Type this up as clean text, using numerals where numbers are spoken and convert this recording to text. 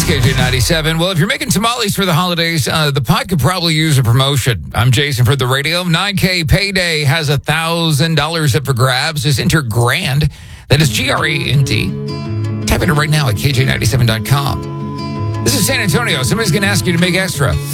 KJ97. Well, if you're making tamales for the holidays, the pot could probably use a promotion. I'm Jason for the radio. 9K payday has $1,000 up for grabs. Just enter GRAND. That is GRAND. Type it in right now at KJ97.com. This is San Antonio. Somebody's going to ask you to make extra.